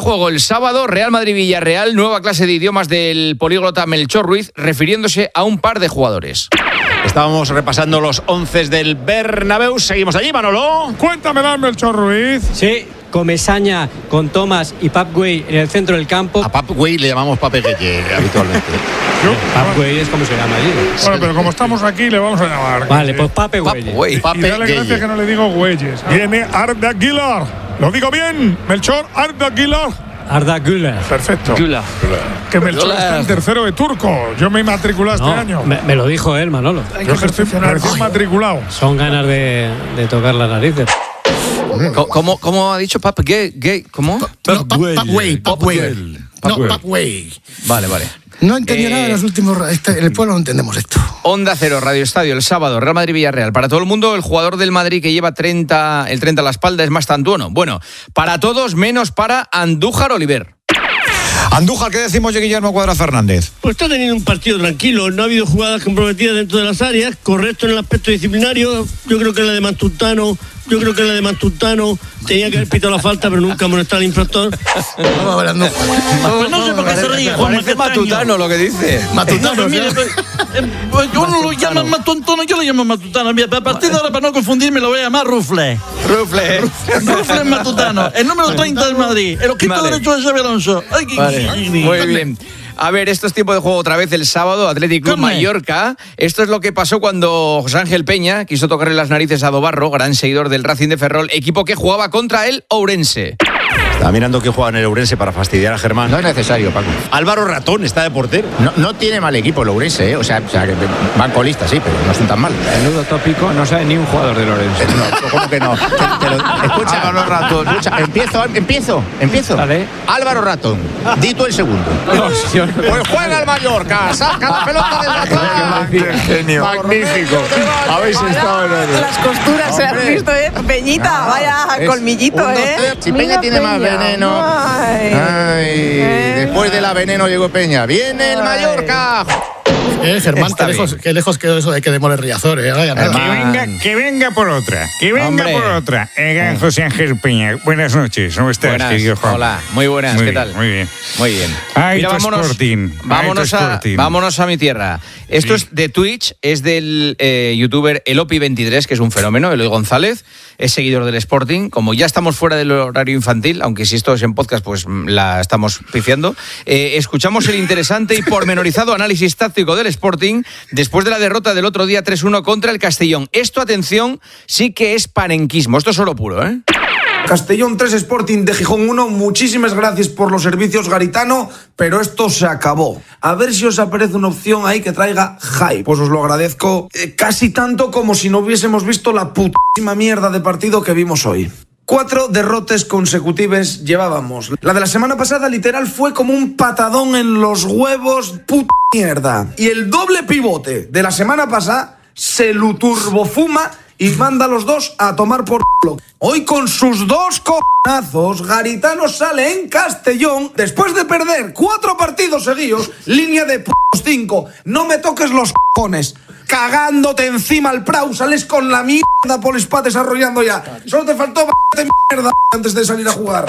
juego el sábado, Real Madrid-Villarreal, nueva clase de idiomas del políglota Melchor Ruiz, refiriéndose a un par de jugadores. Estábamos repasando los 11 del Bernabéu. Seguimos allí, Manolo. Cuéntamela, Melchor Ruiz. Sí, Comesaña con Thomas y Pap Güell en el centro del campo. A Pap Güell le llamamos Pape Gueye habitualmente. Pap Güell es como se llama allí. Bueno, pero como estamos aquí, le vamos a llamar. Vale, pues Pape Güell. Y dale gracias que no le digo Güeyes. Viene Arda Güler. ¿Lo digo bien, Melchor? Arda Güler. Arda Güler. Perfecto. Güler. Que Melchor está en tercero de turco. Yo me inmatriculé este año. Me lo dijo él, Manolo. Yo que estoy recién matriculado. Son ganas de tocar las narices. ¿Cómo ha dicho Pap Gay? ¿Cómo? Pap Güell. Vale. No entendí nada en los últimos. En el pueblo no entendemos esto. Onda Cero, Radio Estadio, el sábado, Real Madrid-Villarreal. Para todo el mundo, el jugador del Madrid que lleva el 30 a la espalda es Mastantuono. Bueno, para todos, menos para Andújar Oliver. Andújar, ¿qué decimos de Guillermo Cuadra Fernández? Pues está teniendo un partido tranquilo, no ha habido jugadas comprometidas dentro de las áreas, correcto en el aspecto disciplinario. Yo creo que la de Mastuntano tenía que haber pitado la falta, pero nunca molestar al infractor. Vamos hablando. Pues no sé por qué se ríe, Juan. Parece Matutano lo que dice. Matutano, mire, pues uno lo llama Matutano, yo lo llamo Matutano. Mira, a partir de ahora, para no confundirme, lo voy a llamar Rufle. Rufle Matutano, el número 30 del Madrid, el ojito derecho de Xabi Alonso. Muy bien. A ver, esto es tiempo de juego otra vez el sábado, Athletic Club Mallorca. Esto es lo que pasó cuando José Ángel Peña quiso tocarle las narices a Dobarro, gran seguidor del Racing de Ferrol, equipo que jugaba contra el Ourense. Estaba mirando que juega en el Ourense para fastidiar a Germán. No es necesario, Paco. Álvaro Ratón está de portero. No tiene mal equipo el Ourense, ¿eh? O sea que van colistas, sí, pero no están tan mal. Menudo tópico, no sabe ni un jugador del Ourense. No, ¿cómo que no? Escucha, Álvaro Ratón. Empiezo. Dale. Álvaro Ratón, di tú el segundo. Pues juega el Mallorca, saca la pelota del atrás. ¡Qué genio! Magnífico. Habéis estado en oro. Las costuras, se has visto, Peñita, vaya colmillito, Si Peña tiene más veneno. Después de la veneno llegó Peña. Viene el Mallorca. Germán, qué lejos quedó eso de que demoler Riazor, Que venga por otra. José Ángel Peña. Buenas noches. ¿Cómo estás, querido Juan? Hola, muy buenas, ¿qué tal? Muy bien. Muy bien. Mira, vámonos a mi tierra. Esto es de Twitch, es del youtuber Elopi23, que es un fenómeno, Eloy González, es seguidor del Sporting. Como ya estamos fuera del horario infantil, aunque si esto es en podcast, pues la estamos pifiando, escuchamos el interesante y pormenorizado análisis táctico del Sporting después de la derrota del otro día 3-1 contra el Castellón. Esto, atención, sí que es panenquismo. Esto es oro puro, ¿eh? Castellón 3, Sporting de Gijón 1. Muchísimas gracias por los servicios, Garitano, pero esto se acabó. A ver si os aparece una opción ahí que traiga hype. Pues os lo agradezco casi tanto como si no hubiésemos visto la putísima mierda de partido que vimos hoy. 4 derrotas consecutivas llevábamos. La de la semana pasada literal fue como un patadón en los huevos, puta mierda. Y el doble pivote de la semana pasada se lo turbofuma y manda a los dos a tomar por culo. Hoy con sus 2 cojonazos, Garitano sale en Castellón después de perder 4 partidos seguidos, línea de 5. No me toques los cojones. Cagándote encima al Prau, sales con la mierda Polispá desarrollando ya. Solo te faltó de mierda antes de salir a jugar.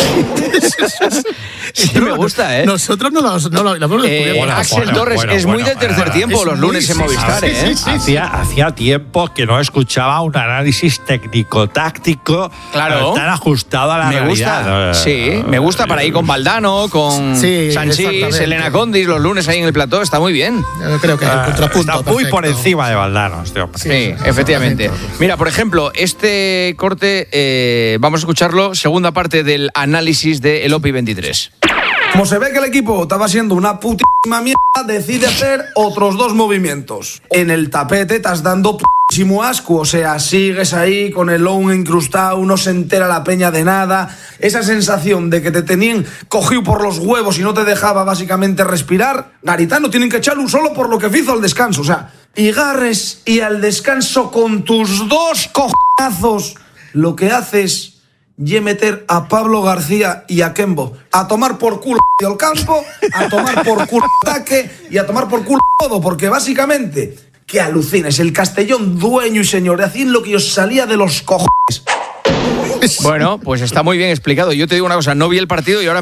Sí, me gusta, ¿eh? Nosotros no lo descubrimos. Axel Torres es muy del tercer tiempo los lunes en Movistar, ¿eh? Hacía tiempo que no escuchaba un análisis técnico-táctico tan ajustado a la realidad. Me gusta para ir con Valdano, con Sanchís, Elena Condis, los lunes ahí en el plató, está muy bien. Yo creo que el contrapunto está muy por encima de Valdano, este hombre. Sí, efectivamente. Mira, por ejemplo, este corte, vamos a escucharlo, segunda parte del análisis de Elopi 23. Como se ve que el equipo estaba siendo una putísima mierda, decide hacer otros 2 movimientos. En el tapete estás dando putísimo asco, o sea, sigues ahí con el low incrustado, no se entera la peña de nada. Esa sensación de que te tenían cogido por los huevos y no te dejaba básicamente respirar. Garitano tienen que echarle un solo por lo que hizo al descanso, o sea, y Garres y al descanso con tus 2 cojonazos, lo que haces y meter a Pablo García y a Kembo a tomar por culo el campo, a tomar por culo el ataque y a tomar por culo todo, porque básicamente, que alucines, el Castellón dueño y señor, hacían lo que os salía de los cojones. Bueno, pues está muy bien explicado. Yo te digo una cosa, no vi el partido y ahora